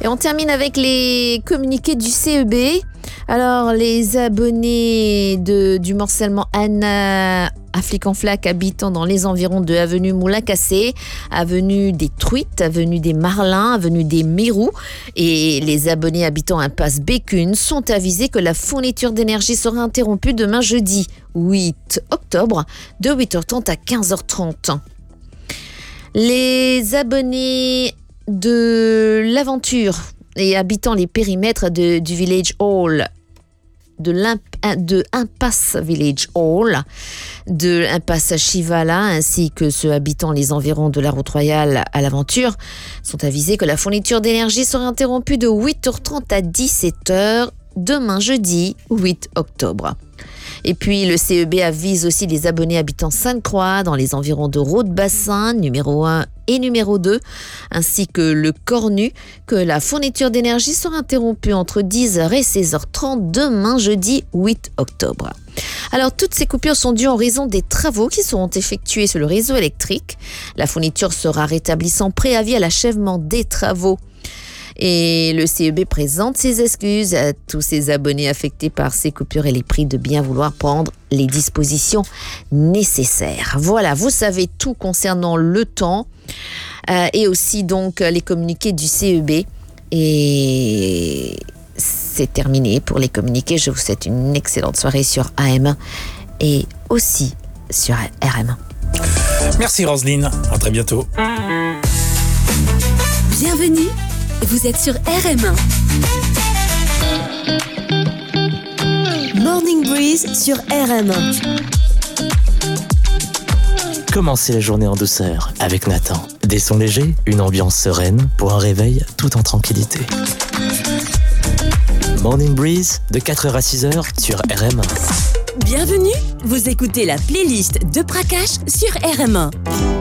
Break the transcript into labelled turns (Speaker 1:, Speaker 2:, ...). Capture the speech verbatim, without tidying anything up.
Speaker 1: Et on termine avec les communiqués du C E B. Alors, les abonnés de, du morcellement Anna Afflic-en-Flac habitant dans les environs de avenue Moulin-Cassé, avenue des Truites, avenue des Marlins, avenue des Mérous et les abonnés habitant impasse Bécune sont avisés que la fourniture d'énergie sera interrompue demain jeudi huit octobre de huit heures trente à quinze heures trente. Les abonnés de l'Aventure et habitant les périmètres de, du Village Hall, de, de Impasse Village Hall, de Impasse Chivala, ainsi que ceux habitant les environs de la route royale à l'Aventure, sont avisés que la fourniture d'énergie sera interrompue de huit heures trente à dix-sept heures demain jeudi huit octobre. Et puis le C E B avise aussi les abonnés habitant Sainte-Croix dans les environs de Rode-Bassin numéro un et numéro deux, ainsi que le Cornu, que la fourniture d'énergie sera interrompue entre dix heures et seize heures trente demain jeudi huit octobre. Alors toutes ces coupures sont dues en raison des travaux qui seront effectués sur le réseau électrique. La fourniture sera rétablie sans préavis à l'achèvement des travaux. Et le C E B présente ses excuses à tous ses abonnés affectés par ces coupures et les prie de bien vouloir prendre les dispositions nécessaires. Voilà, vous savez tout concernant le temps euh, et aussi donc les communiqués du C E B. Et c'est terminé pour les communiqués. Je vous souhaite une excellente soirée sur A M un et aussi sur R M un.
Speaker 2: Merci Roselyne, à très bientôt.
Speaker 3: Bienvenue. Vous êtes sur R M un. Morning Breeze sur R M un.
Speaker 4: Commencez la journée en douceur avec Nathan. Des sons légers, une ambiance sereine pour un réveil tout en tranquillité. Morning Breeze de quatre heures à six heures sur R M un.
Speaker 3: Bienvenue, vous écoutez la playlist de Prakash sur R M un.